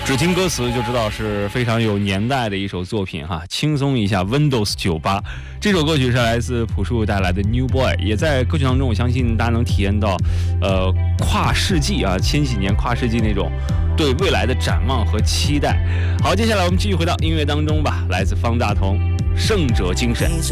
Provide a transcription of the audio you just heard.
只听歌词就知道是非常有年代的一首作品哈，轻松一下 Windows 98。这首歌曲是来自朴树带来的 New Boy， 也在歌曲当中，我相信大家能体验到，跨世纪啊，千禧年跨世纪那种对未来的展望和期待。好，接下来我们继续回到音乐当中吧，来自方大同《胜者精神》。